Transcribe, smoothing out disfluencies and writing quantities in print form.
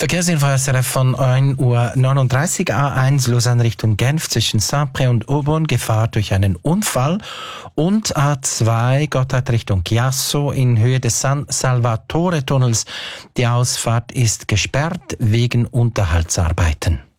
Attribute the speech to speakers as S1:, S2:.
S1: Verkehrsinfo SRF von 1:39 Uhr, A1 Lausanne Richtung Genf zwischen Saint-Pré und Aubonne, Gefahr durch einen Unfall, und A2 Gotthard Richtung Chiasso in Höhe des San Salvatore Tunnels. Die Ausfahrt ist gesperrt wegen Unterhaltsarbeiten.